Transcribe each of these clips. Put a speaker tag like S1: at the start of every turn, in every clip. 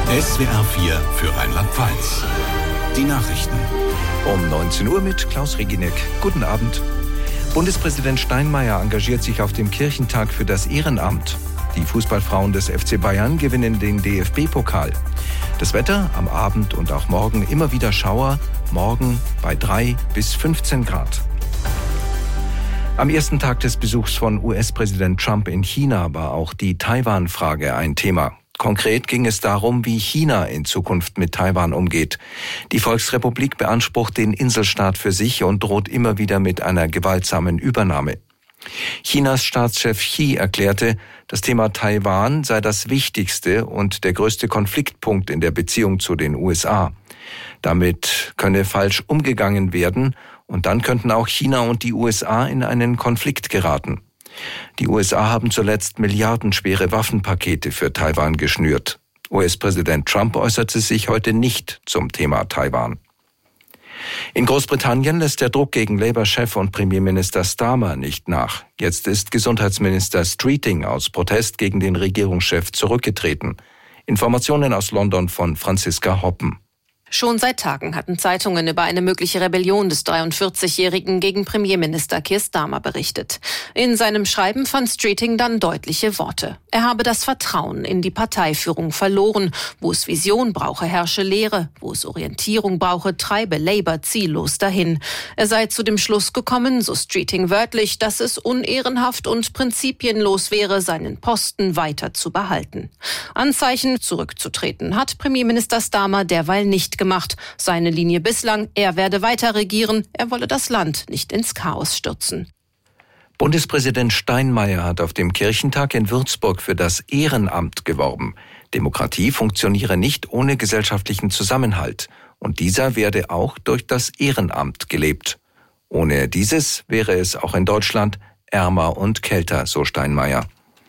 S1: SWR 4 für Rheinland-Pfalz. Die Nachrichten.
S2: Um 19 Uhr mit Klaus Reginek. Guten Abend. Bundespräsident Steinmeier engagiert sich auf dem Kirchentag für das Ehrenamt. Die Fußballfrauen des FC Bayern gewinnen den DFB-Pokal. Das Wetter am Abend und auch morgen immer wieder Schauer, morgen bei 3 bis 15 Grad. Am ersten Tag des Besuchs von US-Präsident Trump in China war auch die Taiwan-Frage ein Thema. Konkret ging es darum, wie China in Zukunft mit Taiwan umgeht. Die Volksrepublik beansprucht den Inselstaat für sich und droht immer wieder mit einer gewaltsamen Übernahme. Chinas Staatschef Xi erklärte, das Thema Taiwan sei das wichtigste und der größte Konfliktpunkt in der Beziehung zu den USA. Damit könne falsch umgegangen werden und dann könnten auch China und die USA in einen Konflikt geraten. Die USA haben zuletzt milliardenschwere Waffenpakete für Taiwan geschnürt. US-Präsident Trump äußerte sich heute nicht zum Thema Taiwan. In Großbritannien lässt der Druck gegen Labour-Chef und Premierminister Starmer nicht nach. Jetzt ist Gesundheitsminister Streeting aus Protest gegen den Regierungschef zurückgetreten. Informationen aus London von Franziska Hoppen.
S3: Schon seit Tagen hatten Zeitungen über eine mögliche Rebellion des 43-Jährigen gegen Premierminister Keir Starmer berichtet. In seinem Schreiben fand Streeting dann deutliche Worte. Er habe das Vertrauen in die Parteiführung verloren. Wo es Vision brauche, herrsche Leere. Wo es Orientierung brauche, treibe Labour ziellos dahin. Er sei zu dem Schluss gekommen, so Streeting wörtlich, dass es unehrenhaft und prinzipienlos wäre, seinen Posten weiter zu behalten. Anzeichen, zurückzutreten, hat Premierminister Starmer derweil nicht gemacht. Seine Linie bislang, er werde weiter regieren, er wolle das Land nicht ins Chaos stürzen.
S2: Bundespräsident Steinmeier hat auf dem Kirchentag in Würzburg für das Ehrenamt geworben. Demokratie funktioniere nicht ohne gesellschaftlichen Zusammenhalt. Und dieser werde auch durch das Ehrenamt gelebt. Ohne dieses wäre es auch in Deutschland ärmer und kälter, so Steinmeier.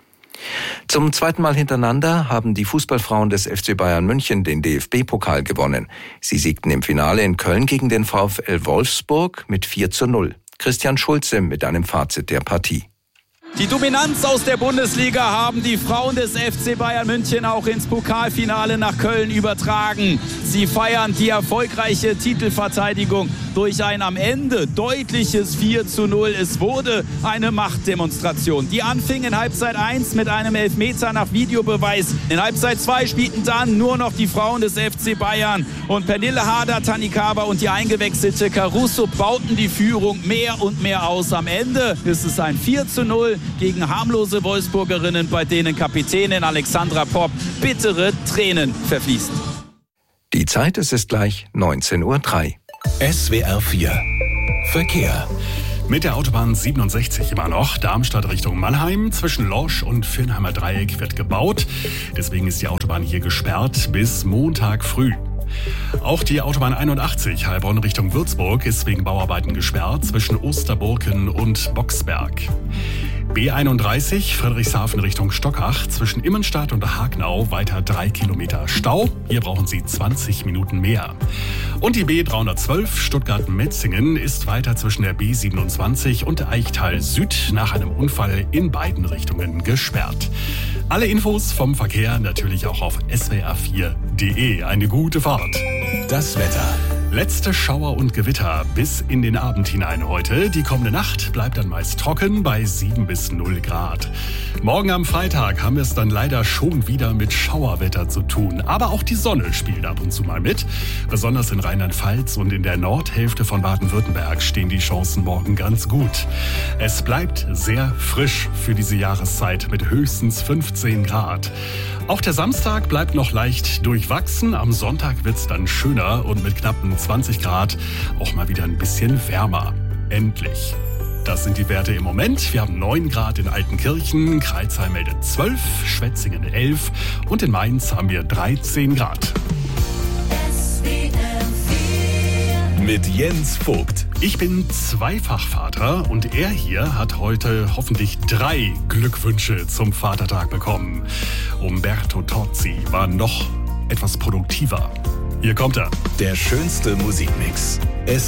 S2: Zum zweiten Mal hintereinander haben die Fußballfrauen des FC Bayern München den DFB-Pokal gewonnen. Sie siegten im Finale in Köln gegen den VfL Wolfsburg mit 4:0. Christian Schulze mit einem Fazit der Partie.
S4: Die Dominanz aus der Bundesliga haben die Frauen des FC Bayern München auch ins Pokalfinale nach Köln übertragen. Sie feiern die erfolgreiche Titelverteidigung durch ein am Ende deutliches 4:0. Es wurde eine Machtdemonstration. Die anfing in Halbzeit 1 mit einem Elfmeter nach Videobeweis. In Halbzeit 2 spielten dann nur noch die Frauen des FC Bayern. Und Pernille Harder, Tannikava und die eingewechselte Caruso bauten die Führung mehr und mehr aus. Am Ende ist es ein 4:0 gegen harmlose Wolfsburgerinnen, bei denen Kapitänin Alexandra Popp bittere Tränen verfließt.
S2: Die Zeit, es ist gleich 19:03 Uhr.
S1: SWR 4 Verkehr.
S5: Mit der Autobahn 67 immer noch. Darmstadt Richtung Mannheim. Zwischen Lorsch und Viernheimer Dreieck wird gebaut. Deswegen ist die Autobahn hier gesperrt bis Montag früh. Auch die Autobahn 81 Heilbronn Richtung Würzburg ist wegen Bauarbeiten gesperrt zwischen Osterburken und Boxberg. B31 Friedrichshafen Richtung Stockach zwischen Immenstadt und Hagnau weiter 3 Kilometer Stau. Hier brauchen Sie 20 Minuten mehr. Und die B312 Stuttgart-Metzingen ist weiter zwischen der B27 und der Eichtal Süd nach einem Unfall in beiden Richtungen gesperrt. Alle Infos vom Verkehr natürlich auch auf swr4.de. Eine gute Fahrt.
S1: Das Wetter.
S5: Letzte Schauer und Gewitter bis in den Abend hinein heute. Die kommende Nacht bleibt dann meist trocken bei 7 bis 0 Grad. Morgen am Freitag haben wir es dann leider schon wieder mit Schauerwetter zu tun. Aber auch die Sonne spielt ab und zu mal mit. Besonders in Rheinland-Pfalz und in der Nordhälfte von Baden-Württemberg stehen die Chancen morgen ganz gut. Es bleibt sehr frisch für diese Jahreszeit mit höchstens 15 Grad. Auch der Samstag bleibt noch leicht durchwachsen. Am Sonntag wird es dann schöner und mit knappen 20 Grad auch mal wieder ein bisschen wärmer. Endlich. Das sind die Werte im Moment. Wir haben 9 Grad in Altenkirchen, Crailsheim meldet 12, Schwetzingen 11 und in Mainz haben wir 13 Grad.
S1: Mit Jens Vogt.
S5: Ich bin Zweifachvater und er hier hat heute hoffentlich 3 Glückwünsche zum Vatertag bekommen. Umberto Tozzi war noch etwas produktiver. Hier kommt er.
S1: Der schönste Musikmix.